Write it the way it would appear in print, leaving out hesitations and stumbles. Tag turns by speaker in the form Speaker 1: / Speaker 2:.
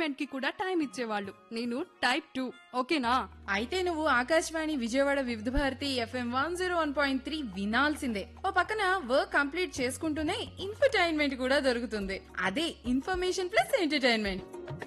Speaker 1: Entertainment కి కూడా time ఇచ్చేవాళ్ళు. నేను టైప్ 2. ఓకేనా?
Speaker 2: అయితే నువ్వు ఆకాశవాణి విజయవాడ వివిధ భారతి FM 101.3 వినాల్సిందే. ఓ పక్కన వర్క్ కంప్లీట్ చేసుకుంటూనే ఇన్ఫర్టైన్మెంట్ కూడా దొరుకుతుంది. అదే ఇన్ఫర్మేషన్ ప్లస్ ఎంటర్టైన్మెంట్.